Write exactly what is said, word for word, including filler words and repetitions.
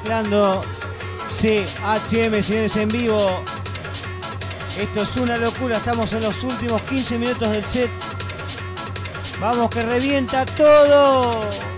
mezclando C H M, señores, en vivo. Esto es una locura, estamos en los últimos quince minutos del set. Vamos que revienta todo.